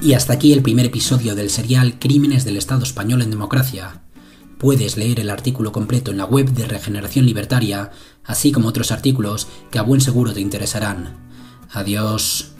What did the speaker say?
Y hasta aquí el primer episodio del serial Crímenes del Estado Español en Democracia. Puedes leer el artículo completo en la web de Regeneración Libertaria, así como otros artículos que a buen seguro te interesarán. Adiós.